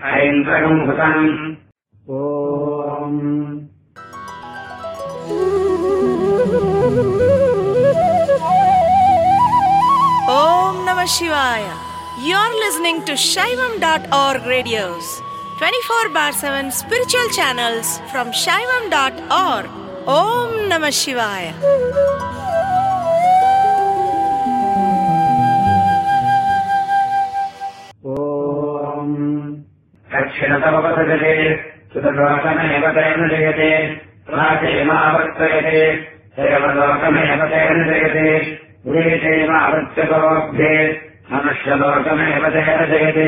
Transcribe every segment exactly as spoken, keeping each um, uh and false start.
ऐन्द्रकम् हुतम् Om Om Namah Shivaya. You're listening to Shaivam dot org radios, twenty-four bar seven spiritual channels from Shaivam dot org. Om Namah Shivaya. ॐ दक्षिणतमपसजते सुतलोकमेव तेन जयते प्राचेमावर्तयते देवलोकमेव तेन जयते गुरेचैमावर्त्यतोऽभ्ये मनुष्यलोकमेव तेन जयते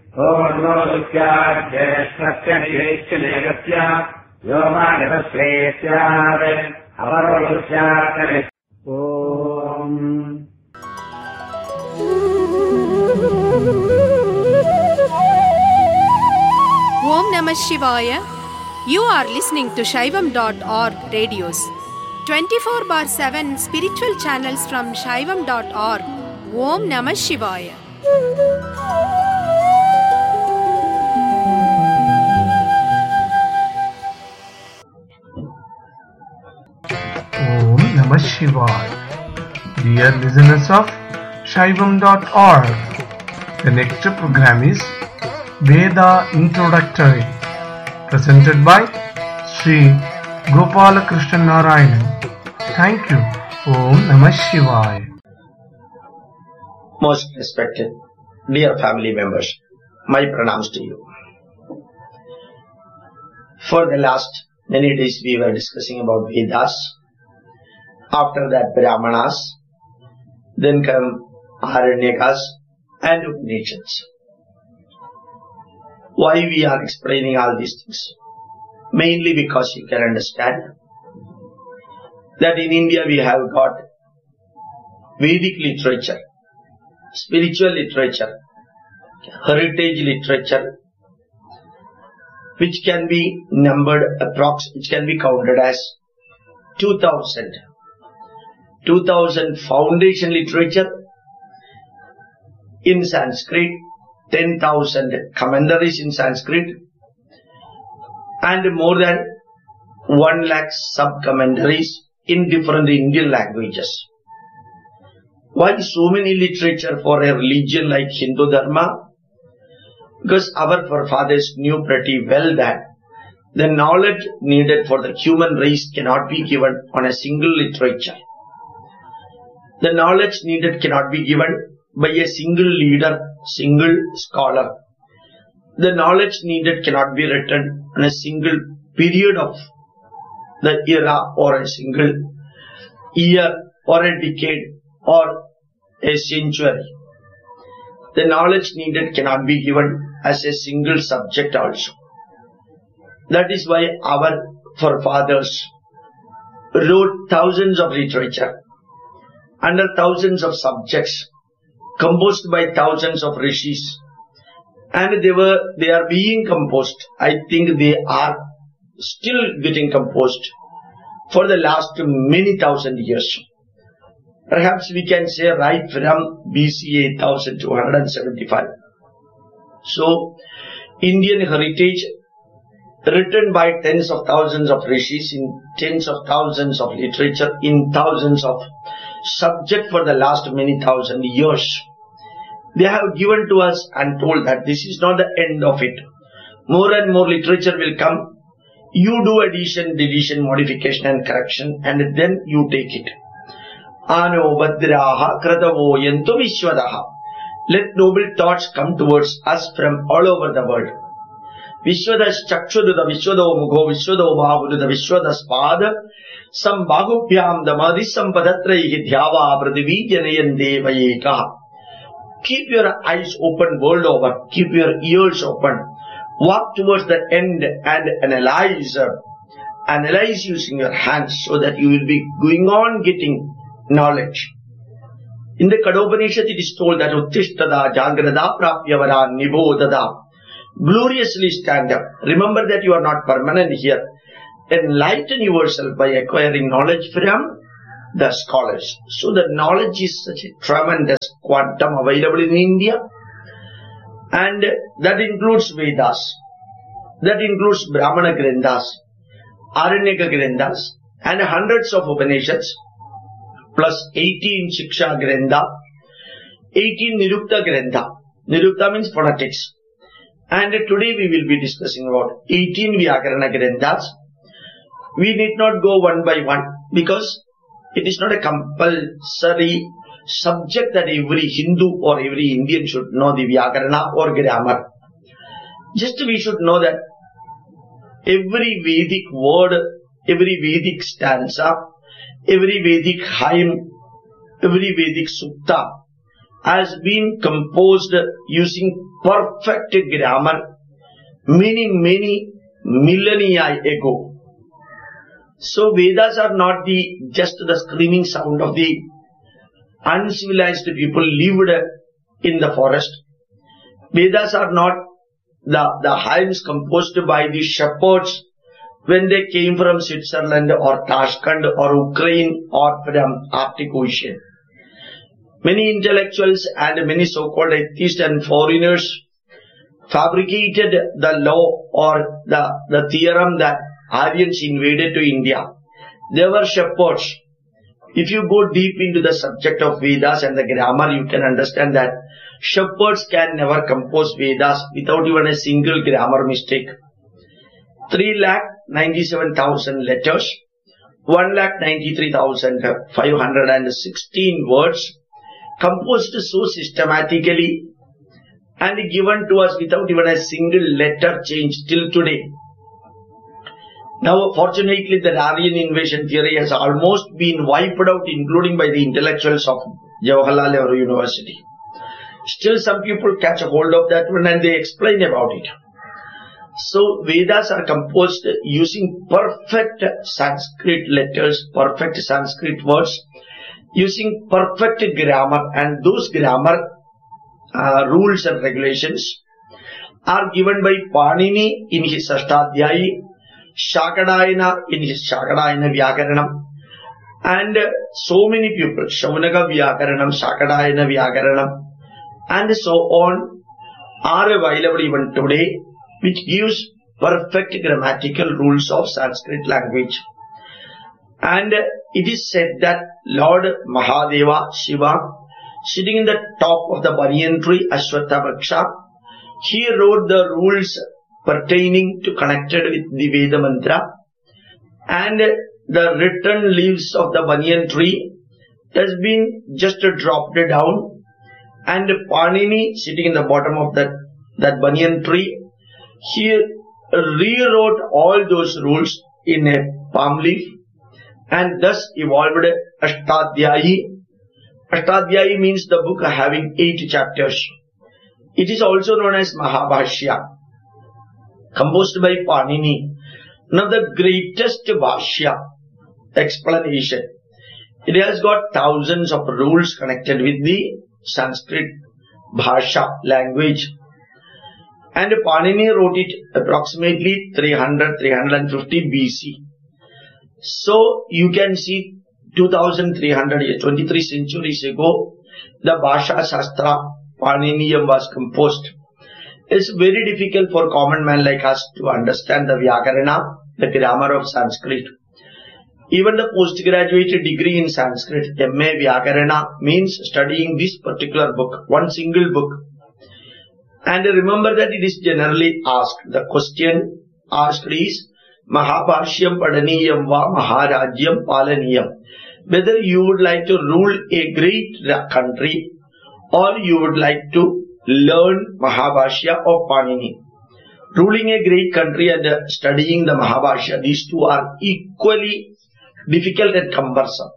ओर्वोदुस्याज्येष्ठस्य निवेश्यनेकस्य व्योमागतस्ये स्यात् अवरोदुस्यात् ॐ Om Namah Shivaya. You are listening to Shaivam dot org radios. twenty-four bar seven spiritual channels from Shaivam dot org. Om Namah Shivaya. Om Namah Shivaya. Dear listeners of Shaivam dot org, the next program is Veda Introductory, presented by Sri Gopala Krishna Narayanan. Thank you. Om Namah Shivaya. Most respected, dear family members, my pranams to you. For the last many days we were discussing about Vedas, after that Brahmanas, then come Aranyakas and Upanishads. Why we are explaining all these things? Mainly because you can understand that in India we have got Vedic literature, spiritual literature, heritage literature, which can be numbered approx, which can be counted as two thousand. two thousand foundation literature in Sanskrit, ten thousand commentaries in Sanskrit, and more than one lakh sub-commentaries in different Indian languages. Why so many literature for a religion like Hindu Dharma? Because our forefathers knew pretty well that the knowledge needed for the human race cannot be given on a single literature. The knowledge needed cannot be given by a single leader, single scholar. The knowledge needed cannot be written on a single period of the era or a single year or a decade or a century. The knowledge needed cannot be given as a single subject also. That is why our forefathers wrote thousands of literature under thousands of subjects, composed by thousands of rishis, and they were they are being composed. I think they are still getting composed for the last many thousand years. Perhaps we can say right from B C A eight thousand two hundred seventy-five. So, Indian heritage written by tens of thousands of rishis in tens of thousands of literature in thousands of subject for the last many thousand years. They have given to us and told that this is not the end of it. More and more literature will come. You do addition, deletion, modification and correction, and then you take it. Ano badraha kratavo yantu vishwadaha. Let noble thoughts come towards us from all over the world. Vishwadas chakshududa vishwado mugho vishwado bahududa vishwadas pada sambhagubhyam damadi sampadatrayi dhyava pradivi janayan devayekaha. Keep your eyes open world over. Keep your ears open. Walk towards the end and analyze. Analyze using your hands so that you will be going on getting knowledge. In the Kadopanishad it is told that Uttishtada Jagrada Prapyavara Nibodada. Gloriously stand up. Remember that you are not permanent here. Enlighten yourself by acquiring knowledge from the scholars. So the knowledge is such a tremendous quantum available in India. And that includes Vedas, that includes Brahmana Granthas, Aranyaka Granthas, and hundreds of Upanishads, plus eighteen Shiksha Grantha, eighteen Nirukta Grantha. Nirukta means phonetics. And today we will be discussing about eighteen Vyakarana Granthas. We need not go one by one because it is not a compulsory subject that every Hindu or every Indian should know the Vyakarana or grammar. Just we should know that every Vedic word, every Vedic stanza, every Vedic hymn, every Vedic sukta has been composed using perfect grammar many, many millennia ago. So Vedas are not the just the screaming sound of the uncivilized people lived in the forest. Vedas are not the, the hymns composed by the shepherds when they came from Switzerland or Tashkent or Ukraine or from Arctic Ocean. Many intellectuals and many so-called atheists and foreigners fabricated the law or the, the theorem that Aryans invaded to India. They were shepherds. If you go deep into the subject of Vedas and the grammar, you can understand that shepherds can never compose Vedas without even a single grammar mistake. three lakh ninety-seven thousand letters, one lakh ninety-three thousand five hundred sixteen words, composed so systematically and given to us without even a single letter change till today. Now, fortunately, the Aryan invasion theory has almost been wiped out, including by the intellectuals of Jawaharlal Nehru University. Still, some people catch a hold of that one and they explain about it. So, Vedas are composed using perfect Sanskrit letters, perfect Sanskrit words, using perfect grammar, and those grammar uh, rules and regulations are given by Panini in his Ashtadhyayi, Shakadayana in his Shakadayana Vyakaranam, and so many people, Shaunaka Vyakaranam, Shakadayana Vyakaranam, and so on, are available even today, which gives perfect grammatical rules of Sanskrit language. And it is said that Lord Mahadeva, Shiva, sitting in the top of the banyan tree, Ashwatha Vriksha, he wrote the rules pertaining to connected with the Veda mantra, and the written leaves of the banyan tree has been just dropped down, and Panini, sitting in the bottom of that, that banyan tree, he rewrote all those rules in a palm leaf, and thus evolved Ashtadhyayi. Ashtadhyayi means the book having eight chapters. It is also known as Mahabhashya, composed by Panini, one of the greatest Bhashya explanation. It has got thousands of rules connected with the Sanskrit Bhasha language. And Panini wrote it approximately three hundred to three fifty B C. So you can see two thousand three hundred years, twenty-three centuries ago, the Bhasha Shastra Paniniyam was composed. It's very difficult for common man like us to understand the Vyakarana, the grammar of Sanskrit. Even the postgraduate degree in Sanskrit, M A Vyakarana, means studying this particular book, one single book. And remember that it is generally asked, the question asked is, Mahabhashyam Padaniyam va Maharajyam Palaniyam. Whether you would like to rule a great country or you would like to learn Mahabhashya of Panini. Ruling a great country and uh, studying the Mahabhashya, these two are equally difficult and cumbersome.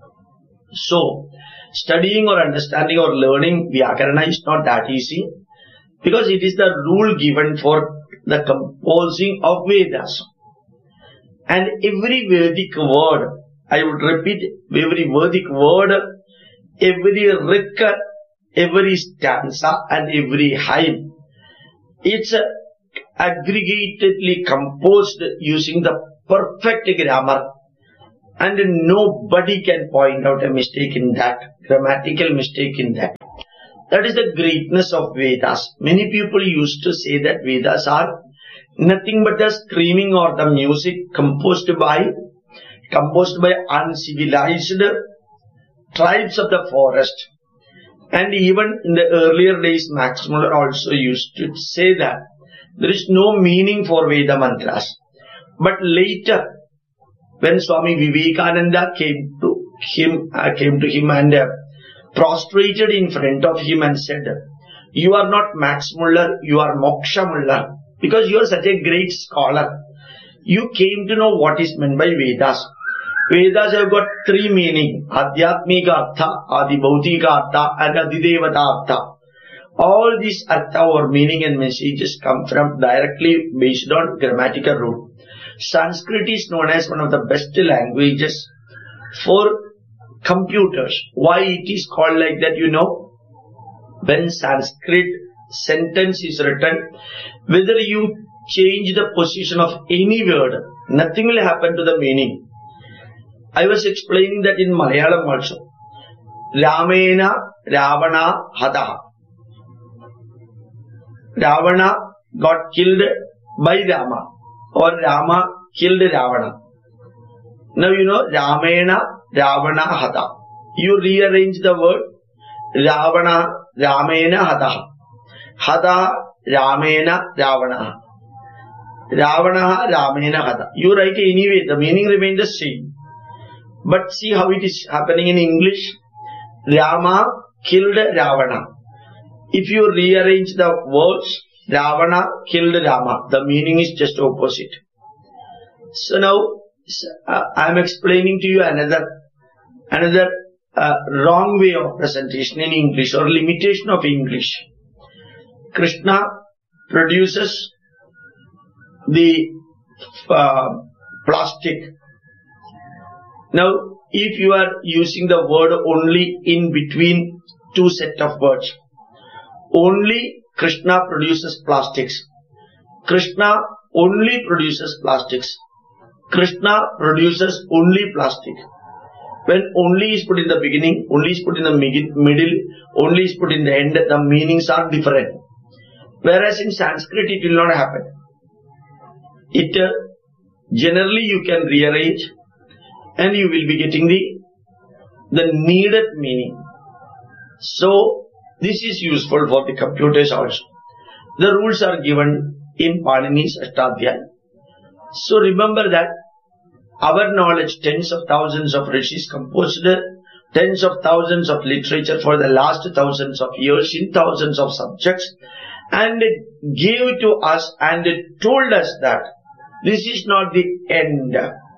So, studying or understanding or learning Vyakarana is not that easy, because it is the rule given for the composing of Vedas. And every Vedic word, I would repeat, every Vedic word, every rika, every stanza and every hymn, it's aggregatedly composed using the perfect grammar, and nobody can point out a mistake in that, grammatical mistake in that. That is the greatness of Vedas. Many people used to say that Vedas are nothing but the screaming or the music composed by composed by uncivilized tribes of the forest. And even in the earlier days, Max Muller also used to say that there is no meaning for Veda mantras. But later, when Swami Vivekananda came to him, uh, came to him and uh, prostrated in front of him and said, "You are not Max Muller, you are Moksha Muller, because you are such a great scholar. You came to know what is meant by Vedas. Vedas have got three meaning: Adhyatmika Artha, Adibhautika Artha, and Adidevata Artha. All these Artha or meaning and messages come from directly based on grammatical rule. Sanskrit is known as one of the best languages for computers. Why it is called like that, you know? When Sanskrit sentence is written, whether you change the position of any word, nothing will happen to the meaning. I was explaining that in Malayalam also. Ramena Ravana Hataha. Ravana got killed by Rama, or Rama killed Ravana. Now you know Ramena Ravana Hata. You rearrange the word Ravana Ramena Hataha. Hata Ramena Ravana. Ravana Ramena Hata. You write anyway, the meaning remains the same. But see how it is happening in English. Rama killed Ravana. If you rearrange the words, Ravana killed Rama. The meaning is just opposite. So now uh, I am explaining to you another another uh, wrong way of presentation in English, or limitation of English. Krishna produces the uh, plastic. Now, if you are using the word only in between two set of words, only Krishna produces plastics. Krishna only produces plastics. Krishna produces only plastic. When only is put in the beginning, only is put in the middle, only is put in the end, the meanings are different. Whereas in Sanskrit it will not happen. It uh, generally you can rearrange and you will be getting the, the needed meaning. So this is useful for the computers also. The rules are given in Panini's Ashtadhyaya. So remember that our knowledge, tens of thousands of rishis composed tens of thousands of literature for the last thousands of years in thousands of subjects, and gave to us and told us that this is not the end.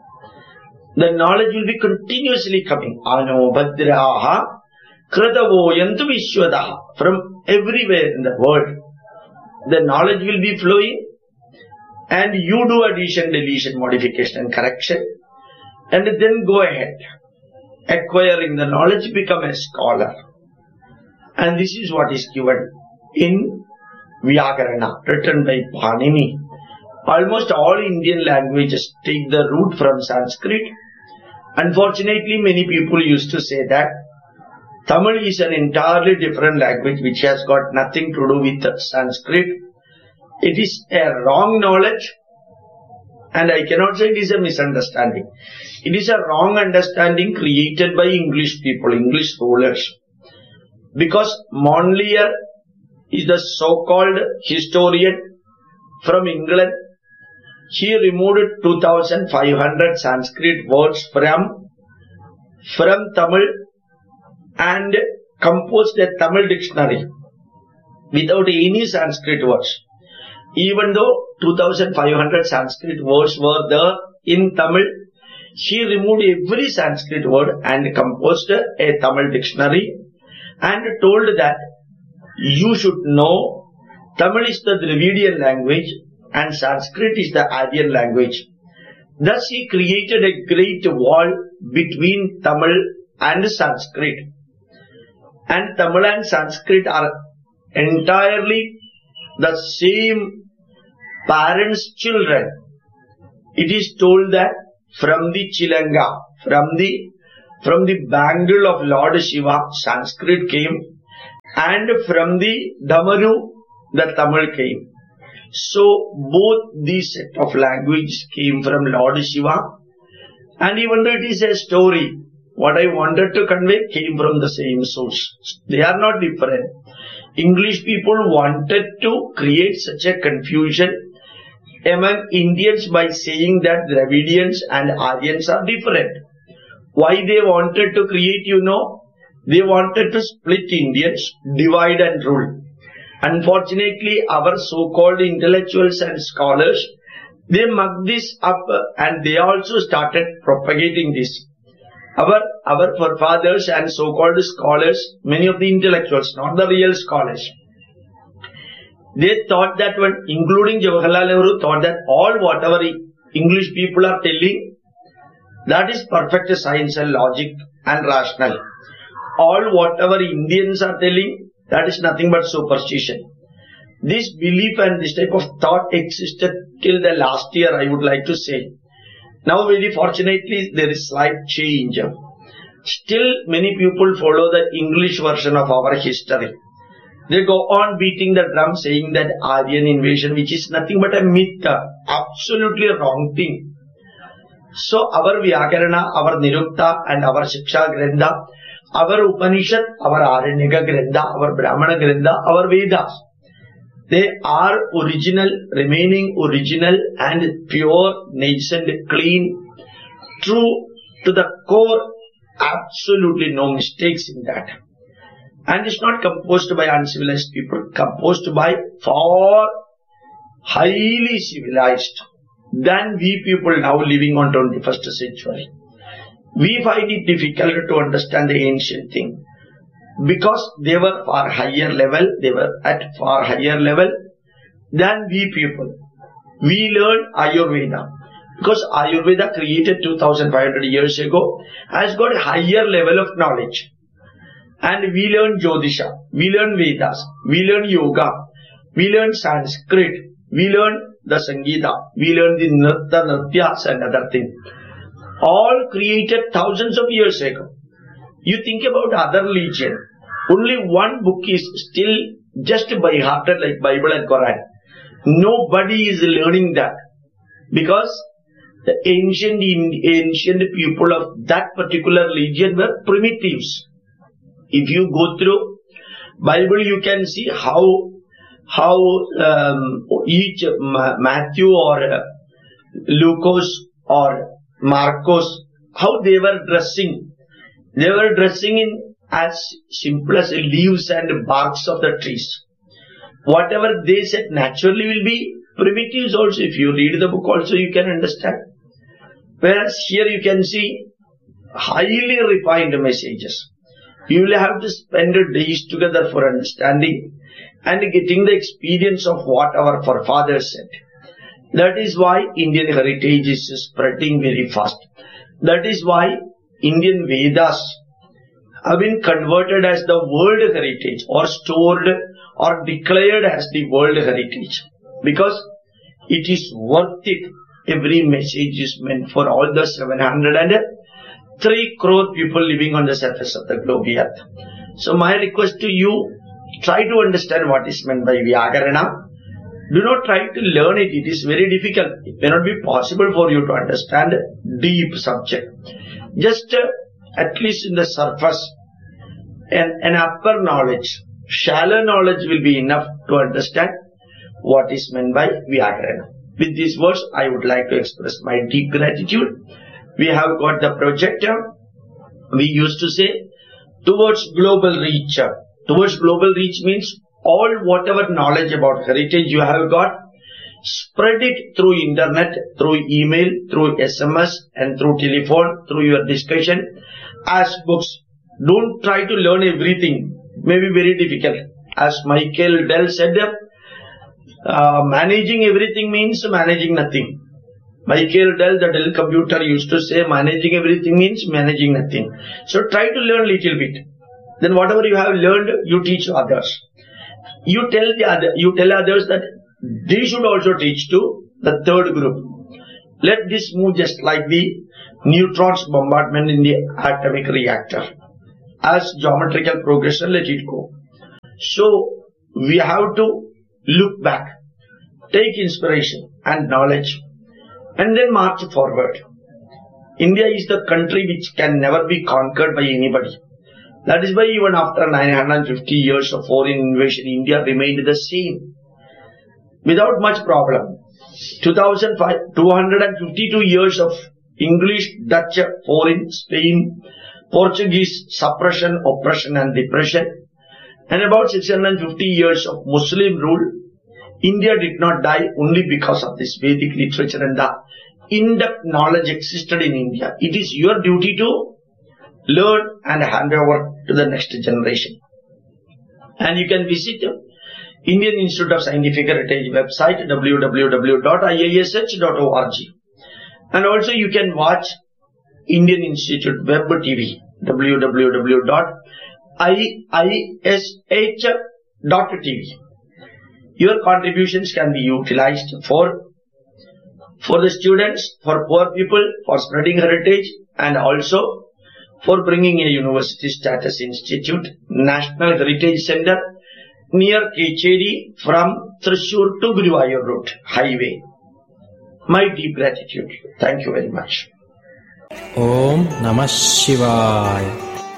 The knowledge will be continuously coming. Ano Bhadraha Kratavo Yantu Vishwadaha. From everywhere in the world, the knowledge will be flowing, and you do addition, deletion, modification and correction, and then go ahead, acquiring the knowledge, become a scholar. And this is what is given in Vyakarana, written by Panini. Almost all Indian languages take the root from Sanskrit. Unfortunately, many people used to say that Tamil is an entirely different language which has got nothing to do with Sanskrit. It is a wrong knowledge, and I cannot say it is a misunderstanding. It is a wrong understanding created by English people, English scholars. Because Monlier is the so-called historian from England. He removed two thousand five hundred Sanskrit words from, from Tamil and composed a Tamil dictionary without any Sanskrit words. Even though two thousand five hundred Sanskrit words were there in Tamil, he removed every Sanskrit word and composed a Tamil dictionary and told that you should know Tamil is the Dravidian language and Sanskrit is the Aryan language. Thus he created a great wall between Tamil and Sanskrit. And Tamil and Sanskrit are entirely the same parents' children. It is told that from the Chilanga, from the from the bangle of Lord Shiva, Sanskrit came, and from the Damaru, the Tamil came. So both these set of languages came from Lord Shiva, and even though it is a story, what I wanted to convey came from the same source. They are not different. English people wanted to create such a confusion among Indians by saying that Dravidians and Aryans are different. Why they wanted to create, you know? They wanted to split Indians, divide and rule. Unfortunately, our so-called intellectuals and scholars, they mucked this up and they also started propagating this. Our, our forefathers and so-called scholars, many of the intellectuals, not the real scholars, they thought that when, including Jawaharlal Nehru, thought that all whatever English people are telling, that is perfect science and logic and rational. All whatever Indians are telling, that is nothing but superstition. This belief and this type of thought existed till the last year, I would like to say. Now very fortunately there is slight change. Still many people follow the English version of our history. They go on beating the drum saying that Aryan invasion, which is nothing but a myth, absolutely a wrong thing. So our Vyakarana, our Nirukta and our Shiksha Grantha, our Upanishad, our Aranyaka Grantha, our Brahmana Grantha, our Vedas, they are original, remaining original and pure, nascent, clean, true to the core, absolutely no mistakes in that. And it's not composed by uncivilized people, composed by far highly civilized than we people now living on twenty-first century. We find it difficult to understand the ancient thing because they were far higher level, they were at far higher level than we people. We learn Ayurveda because Ayurveda created two thousand five hundred years ago has got a higher level of knowledge. And we learn Jyotisha, we learn Vedas, we learn Yoga, we learn Sanskrit, we learn the Sangeeta, we learn the Nritta, Nrityas and other things. All created thousands of years ago. You think about other religion, only one book is still just by hearted like Bible and Quran. Nobody is learning that because the ancient, ancient people of that particular religion were primitives. If you go through Bible, you can see how how um, each Matthew or uh, Lucas or Marcos, how they were dressing. They were dressing in as simple as leaves and barks of the trees. Whatever they said naturally will be primitives also. If you read the book also you can understand. Whereas here you can see highly refined messages. You will have to spend days together for understanding and getting the experience of what our forefathers said. That is why Indian heritage is spreading very fast. That is why Indian Vedas have been converted as the world heritage or stored or declared as the world heritage. Because it is worth it. Every message is meant for all the seven hundred three crore people living on the surface of the globe earth. So my request to you, try to understand what is meant by Vyakarana. Do not try to learn it. It is very difficult. It may not be possible for you to understand deep subject. Just uh, at least in the surface, an, an upper knowledge, shallow knowledge will be enough to understand what is meant by Vyakarana. With these words, I would like to express my deep gratitude. We have got the projector. We used to say towards global reach. Towards global reach means all whatever knowledge about heritage you have got, spread it through internet, through email, through S M S and through telephone, through your discussion as books. Don't try to learn everything. May be very difficult. As Michael Dell said, uh, managing everything means managing nothing. Michael Dell, the Dell computer, used to say managing everything means managing nothing. So try to learn little bit. Then whatever you have learned, you teach others. You tell the other, you tell others that they should also teach to the third group. Let this move just like the neutrons bombardment in the atomic reactor. As geometrical progression, let it go. So we have to look back, take inspiration and knowledge, and then march forward. India is the country which can never be conquered by anybody. That is why even after nine hundred fifty years of foreign invasion, India remained the same, without much problem. two thousand two hundred fifty-two years of English, Dutch, foreign, Spain, Portuguese suppression, oppression and depression, and about six hundred fifty years of Muslim rule, India did not die only because of this Vedic literature and the in-depth knowledge existed in India. It is your duty to learn and hand over to the next generation. And you can visit Indian Institute of Scientific Heritage website w w w dot i i s h dot org, and also you can watch Indian Institute Web T V w w w dot i i s h dot t v. Your contributions can be utilized for for the students, for poor people, for spreading heritage, and also for bringing a university status institute, National Heritage Center near Kecheri from Thrissur to Guruvayur Road Highway. My deep gratitude. Thank you very much. Om Namah Shivaya.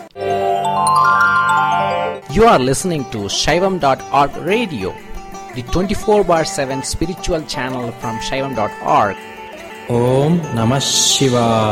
You are listening to Shaivam dot org radio, the twenty-four bar seven spiritual channel from Shaivam dot org. Om Namah Shivaya.